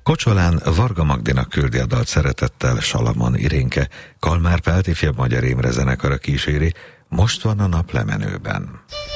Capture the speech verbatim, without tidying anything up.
Kocsolán Varga Magdinak küldi a dalt szeretettel Salamon Irénke, Kalmár Pál ifjabb Magyar Imre zenekara kíséri, Most van a nap lemenőben.